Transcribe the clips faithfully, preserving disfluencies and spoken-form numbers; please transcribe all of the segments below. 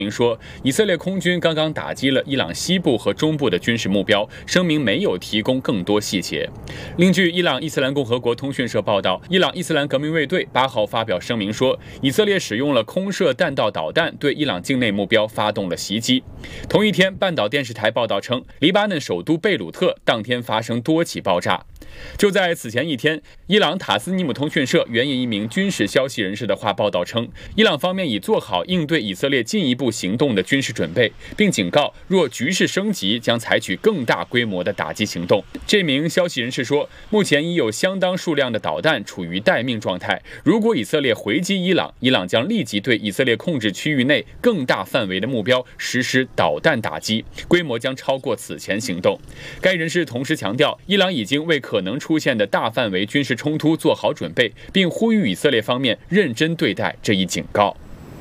明说，以色列空军刚刚打击了伊朗西部和中部的军事目标，声明没有提供更多细节。另据伊朗伊斯兰共和国通讯社报道，伊朗伊斯兰革命卫队八号发表声明说，以色列使用了空射弹道导弹对伊朗境内目标发动了袭击。同一天，半岛电视台报道称，黎巴嫩首都贝鲁特当天发生多起爆炸。就在此前一天，伊朗塔斯尼姆通讯社援引一名军事消息人士的话报道称，伊朗方面已做好应对以色列进一步行动的军事准备，并警告若局势升级，将采取更大规模的打击行动。这名消息人士说，目前已有相当数量的导弹处于待命状态，如果以色列回击伊朗，伊朗将立即对以色列控制区域内更大范围的目标实施导弹打击，规模将超过此前行动。该人士同时强调，伊朗已经为可能出现的大范围军事冲突做好准备，并呼吁以色列方面认真对待这一警告。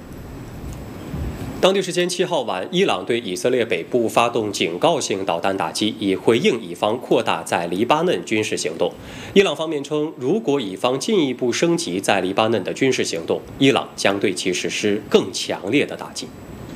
当地时间七号晚，伊朗对以色列北部发动警告性导弹打击，以回应以方扩大在黎巴嫩军事行动。伊朗方面称，如果以方进一步升级在黎巴嫩的军事行动，伊朗将对其实施更强烈的打击。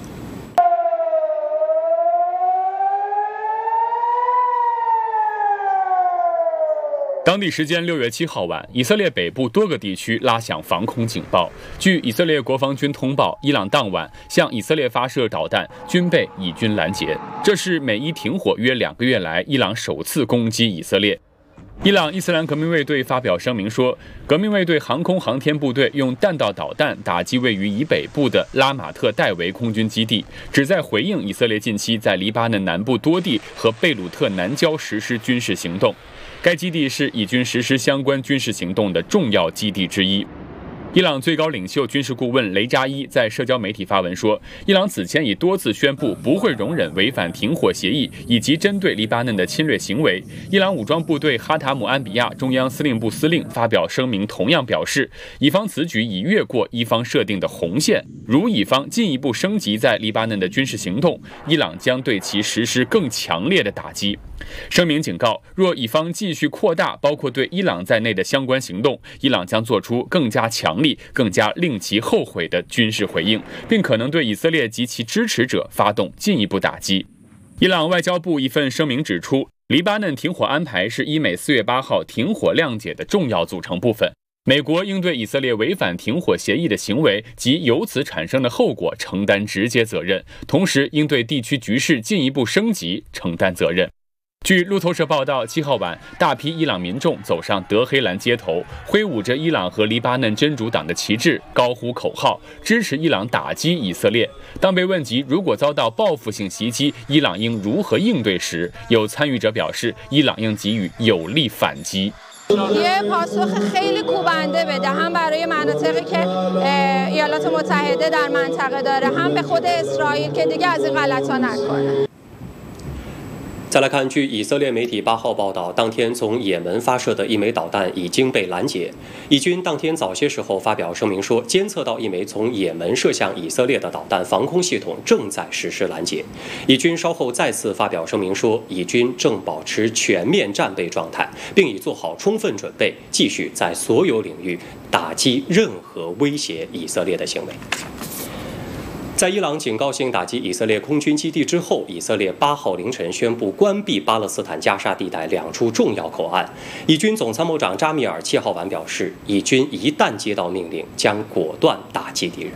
当地时间六月七号晚，以色列北部多个地区拉响防空警报。据以色列国防军通报，伊朗当晚向以色列发射导弹，均被以军拦截。这是美伊停火约两个月来，伊朗首次攻击以色列。伊朗伊斯兰革命卫队发表声明说，革命卫队航空航天部队用弹道导弹打击位于以北部的拉马特戴维空军基地，旨在回应以色列近期在黎巴嫩南部多地和贝鲁特南郊实施军事行动。该基地是以军实施相关军事行动的重要基地之一。伊朗最高领袖军事顾问雷扎伊在社交媒体发文说，伊朗此前已多次宣布不会容忍违反停火协议以及针对黎巴嫩的侵略行为。伊朗武装部队哈塔姆安比亚中央司令部司令发表声明，同样表示，以方此举已越过伊方设定的红线，如以方进一步升级在黎巴嫩的军事行动，伊朗将对其实施更强烈的打击。声明警告，若以方继续扩大包括对伊朗在内的相关行动，伊朗将做出更加强力、更加令其后悔的军事回应，并可能对以色列及其支持者发动进一步打击。伊朗外交部一份声明指出，黎巴嫩停火安排是伊美四月八号停火谅解的重要组成部分。美国应对以色列违反停火协议的行为及由此产生的后果承担直接责任，同时应对地区局势进一步升级承担责任。据路透社报道，七号晚，大批伊朗民众走上德黑兰街头，挥舞着伊朗和黎巴嫩真主党的旗帜，高呼口号，支持伊朗打击以色列。当被问及如果遭到报复性袭击，伊朗应如何应对时，有参与者表示，伊朗应给予有力反击。 یه پاسخ خیلی کوبنده بده هم برای مناطقی که ایالات متحده در منطقه داره هم به خود اسرائیل که دیگه از این غلطا نکنه。 再来看，据以色列媒体八号报道，当天从也门发射的一枚导弹已经被拦截。以军当天早些时候发表声明说，监测到一枚从也门射向以色列的导弹防空系统正在实施拦截。以军稍后再次发表声明说，以军正保持全面战备状态，并已做好充分准备，继续在所有领域打击任何威胁以色列的行为。在伊朗警告性打击以色列空军基地之后，以色列八号凌晨宣布关闭巴勒斯坦加沙地带两处重要口岸。以军总参谋长扎米尔七号晚表示，以军一旦接到命令，将果断打击敌人。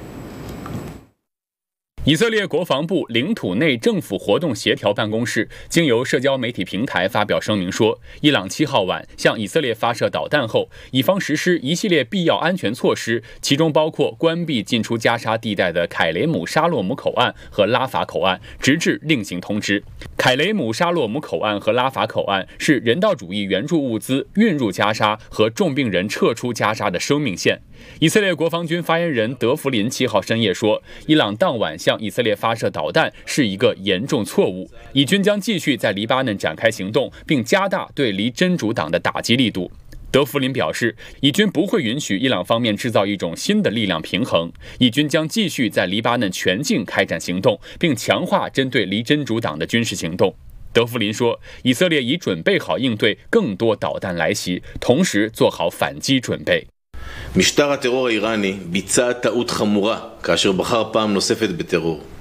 以色列国防部领土内政府活动协调办公室经由社交媒体平台发表声明说，伊朗七号晚向以色列发射导弹后，以方实施一系列必要安全措施，其中包括关闭进出加沙地带的凯雷姆沙洛姆口岸和拉法口岸，直至另行通知。凯雷姆沙洛姆口岸和拉法口岸是人道主义援助物资运入加沙和重病人撤出加沙的生命线。以色列国防军发言人德弗林七号深夜说，伊朗当晚向以色列发射导弹是一个严重错误，以军将继续在黎巴嫩展开行动，并加大对黎真主党的打击力度。德弗林表示，以军不会允许伊朗方面制造一种新的力量平衡，以军将继续在黎巴嫩全境开展行动，并强化针对黎真主党的军事行动。德弗林说，以色列已准备好应对更多导弹来袭，同时做好反击准备。 משטר הטרור האיראני ביצע טעות חמורה כאשר בחר פעם נוספת בטרור.